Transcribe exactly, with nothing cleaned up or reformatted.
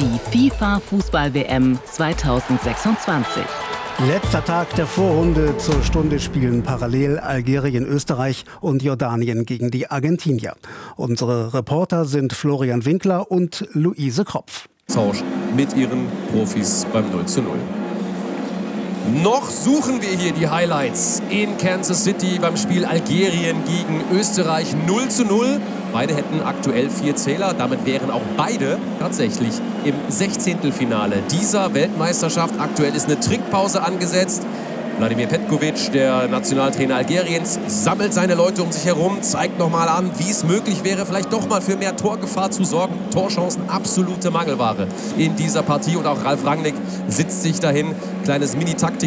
die FIFA-Fußball-W M zweitausendsechsundzwanzig. Letzter Tag der Vorrunde. Zur Stunde spielen parallel Algerien, Österreich und Jordanien gegen die Argentinier. Unsere Reporter sind Florian Winkler und Luise Kropf. Tausch mit ihren Profis beim null zu null. Noch suchen wir hier die Highlights in Kansas City beim Spiel Algerien gegen Österreich null zu null. Beide hätten aktuell vier Zähler. Damit wären auch beide tatsächlich im Sechzehntelfinale dieser Weltmeisterschaft. Aktuell ist eine Trinkpause angesetzt. Vladimir Petkovic, der Nationaltrainer Algeriens, sammelt seine Leute um sich herum, zeigt nochmal an, wie es möglich wäre, vielleicht doch mal für mehr Torgefahr zu sorgen. Torchancen, absolute Mangelware in dieser Partie. Und auch Ralf Rangnick sitzt sich dahin. Kleines Mini-Taktik.